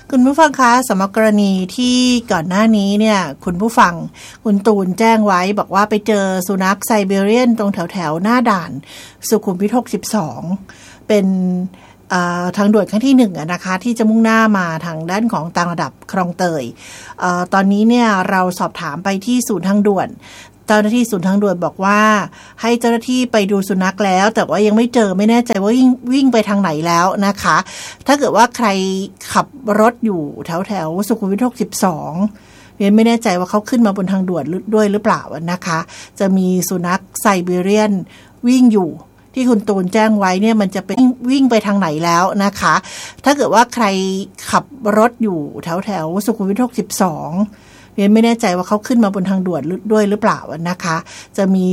คุณผู้ฟังคะสำหรับกรณีที่ก่อนหน้านี้เนี่ยคุณผู้ฟังคุณตูนแจ้งไว้บอกว่าไปเจอสุนัขไซบีเรียนตรงแถวหน้าด่านสุขุมวิท62เป็นทางด่วนครั้งที่1นะคะที่จะมุ่งหน้ามาทางด้านของต่างระดับคลองเตยตอนนี้เนี่ยเราสอบถามไปที่ศูนย์ทางด่วนเจ้าหน้าที่ศูนย์ทางด่วนบอกว่าให้เจ้าหน้าที่ไปดูสุนัขแล้วแต่ว่ายังไม่เจอไม่แน่ใจว่าวิ่งไปทางไหนแล้วนะคะถ้าเกิดว่าใครขับรถอยู่แถวสุขุมวิท62เรียนไม่แน่ใจว่าเขาขึ้นมาบนทางด่วนด้วยหรือเปล่านะคะจะมีสุนัขไซบีเรียนวิ่งอยู่ที่คุณตูนแจ้งไว้เนี่ยมันจะเป็นวิ่งไปทางไหนแล้วนะคะถ้าเกิดว่าใครขับรถอยู่แถวสุขุมวิท62เรียนไม่แน่ใจว่าเขาขึ้นมาบนทางด่วนด้วยหรือเปล่านะคะจะมี